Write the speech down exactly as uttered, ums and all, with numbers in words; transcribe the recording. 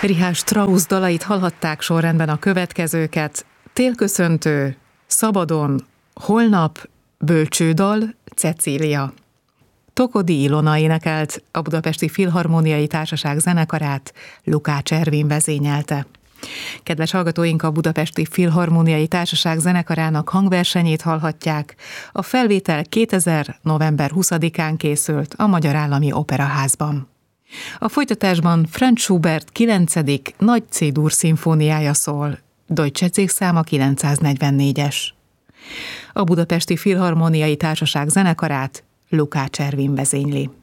Richard Strauss dalait hallhatták, sorrendben a következőket: Télköszöntő, Szabadon, Holnap, Bölcsődal, Cecília. Tokodi Ilona énekelt, a Budapesti Filharmóniai Társaság zenekarát Lukács Ervin vezényelte. Kedves hallgatóink, a Budapesti Filharmóniai Társaság zenekarának hangversenyét hallhatják. A felvétel kétezer. november huszadikán készült a Magyar Állami Operaházban. A folytatásban Franz Schubert kilencedik nagy C-dur szimfóniája szól, Deutsche cégszáma kilencszáznegyvennégyes. A Budapesti Filharmóniai Társaság zenekarát Lukács Ervin vezényli.